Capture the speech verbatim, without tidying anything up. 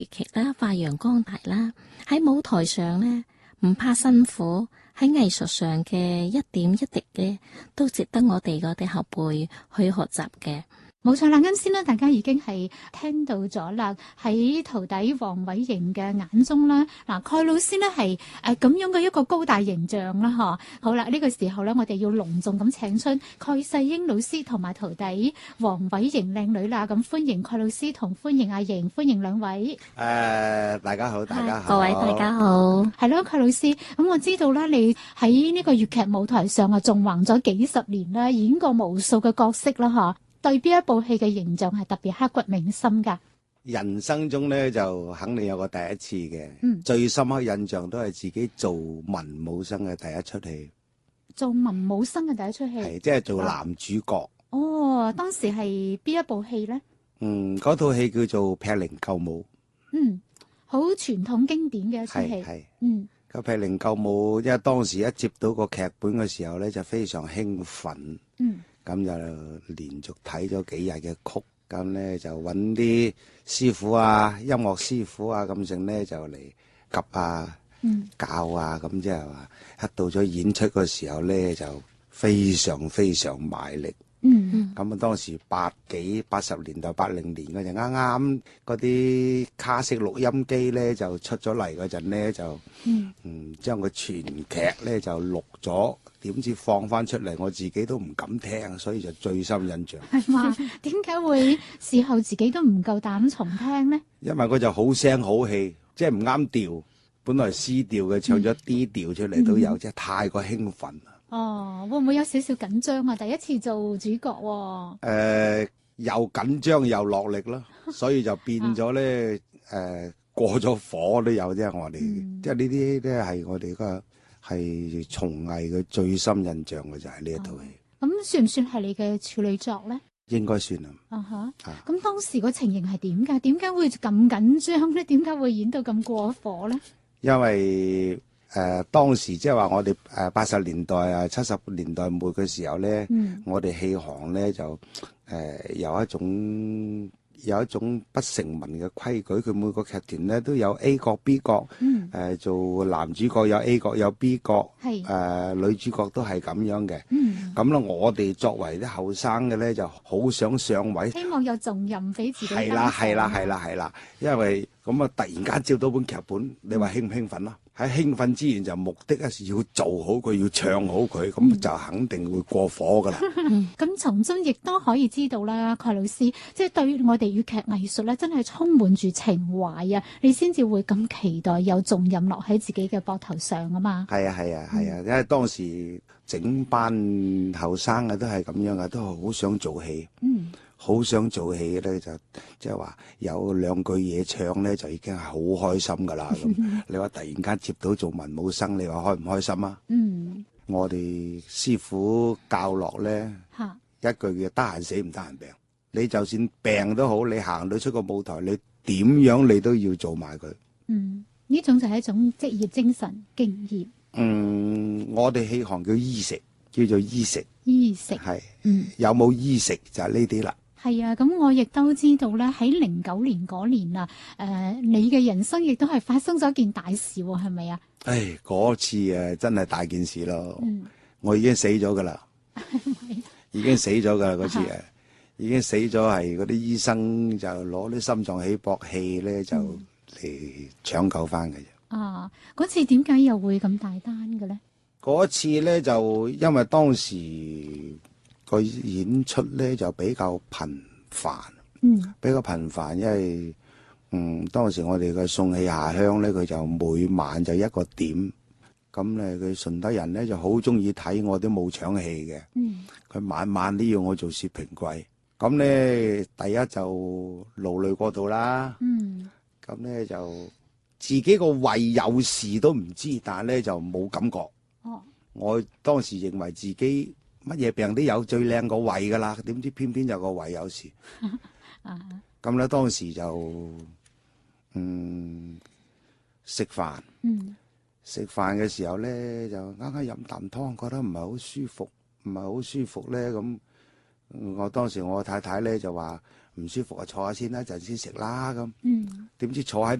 粵劇啦，發揚光大啦，喺舞台上呢，唔怕辛苦，喺藝術上嘅一點一滴嘅都值得我哋嗰啲後輩去學習嘅。 冇錯啦，啱先咧，大家已經係聽到咗啦。喺徒弟黃偉瑩嘅眼中啦，嗱，蓋老師呢係誒咁樣嘅一個高大形象啦，嗬。好啦，呢個時候咧，我哋要隆重咁請出蓋世英老師同埋徒弟黃偉瑩靚女啦。咁歡迎蓋老師同歡迎阿瑩，歡迎兩位。 誒，大家好，大家好， 各位大家好。 係咯，蓋老師，咁我知道咧，你喺呢個粵劇舞台上啊，縱橫咗幾十年啦，演過無數嘅角色啦，嗬。對邊一部戲嘅形象係特別刻骨銘心㗎？ 人生中咧就肯定有個第一次嘅， 嗯， 最深刻印象都係自己做文武生嘅第一出戲。 做文武生嘅第一出戲， 係即係做男主角。 哦，當時係邊一部戲咧？ 嗯，嗰套戲叫做《劈靈救母》。 嗯，好傳統經典嘅一出戲。 係， 嗯， 個劈靈救母，因為當時一接到個劇本嘅時候咧，就非常興奮。 嗯。 咁就連續睇咗幾日嘅曲，咁咧就揾啲師傅啊、音樂師傅啊咁剩咧就嚟及啊、 嗯、 教啊，咁即係話一到咗演出嘅時候咧就非常非常賣力。 嗯嗯， 咁啊當時八幾八十年代八零年嗰陣啱啱嗰啲卡式錄音機咧就出咗嚟嗰陣咧就嗯嗯將個全劇咧就錄咗，點知放翻出嚟我自己都唔敢聽，所以就最深印象。 係嘛？點解會事後自己都唔夠膽重聽呢？ 因為佢就好聲好氣，即係唔啱調，本來 C 調嘅唱咗 D 調出嚟都有，即係、嗯、太過興奮。 哦，會唔會有少少緊張啊？第一次做主角喎、哦。 誒、呃，又緊張又落力咯，所以就變咗咧誒過咗火都有啫。我哋、嗯、即係呢啲咧係我哋個係從藝嘅最深印象嘅就係呢一套戲。 咁、哦、算唔算係你嘅處女作咧？ 應該算啦。 啊哈。咁、啊、當時個情形係點㗎？點解會咁緊張咧？點解會演到咁過火咧？ 因為誒、呃、當時即係話我哋誒八十年代啊七十年代末嘅時候咧，嗯、我哋戲行咧就誒、呃、有一種有一種不成文嘅規矩，佢每個劇團咧都有 A 角 B 角，誒、嗯呃、做男主角有 A 角有 B 角，誒、呃、女主角都係咁樣嘅。咁咧、嗯、我哋作為啲後生嘅咧就好想上位，希望有重任俾自己。 係啦係啦係啦係啦，因為咁啊突然間接到本劇本，你話興唔興奮啦？喺興奮之前就目的係要做好佢，要唱好佢，咁、嗯、就肯定會過火噶啦。 咁從中亦都可以知道啦，蓋老師即係對於我哋粵劇藝術咧，真係充滿住情懷啊！你先至會咁期待有重任落喺自己嘅膊頭上啊嘛。係啊係啊係啊，因為當時整班後生嘅都係咁樣嘅，都好想做戲。嗯。好想做戲咧，就即係話有兩句嘢唱咧，就已經係好開心噶啦。咁你話突然間接到做文武生，你話開唔開心啊？嗯，我哋師傅教落咧，哈一句叫得閒死唔得閒病。你就算病都好，你行到出個舞台，你點樣你都要做埋佢。嗯， 呢種就係一種職業精神敬業。 嗯，我哋戲行叫衣食，叫做衣食。 衣食係，嗯，有冇衣食就係呢啲啦。 係啊，咁我亦都知道咧，喺零九年嗰年啊，誒、呃，你嘅人生亦都係發生咗一件大事喎，係咪啊？ 唉，嗰次誒真係大件事咯，嗯、我已經死咗噶啦，已經死咗噶啦嗰次誒，已經死咗係嗰啲醫生就攞啲心臟起搏器咧就嚟搶救翻嘅啫。 啊，嗰次點解又會咁大單嘅咧？ 嗰次咧就因為當時。個演出咧就比較頻繁，嗯，比較頻繁，因為嗯當時我哋嘅送戲下鄉咧，佢就每晚就一個點，咁咧佢順德人咧就好中意睇我啲武場戲嘅，嗯，佢晚晚都要我做薛平貴，咁咧第一就勞累過度啦，嗯，咁咧就自己個胃有事都唔知，但係咧就冇感覺，哦，我當時認為自己。乜嘢病都有，最靚個胃噶啦，點知偏偏有個胃有事。咁咧當時就嗯食飯，食飯嘅時候咧就啱啱飲啖湯，覺得唔係好舒服，唔係好舒服咧咁。我當時我太太咧就話： 唔舒服啊，坐下先啦，陣先食啦咁。 嗯， 點知坐喺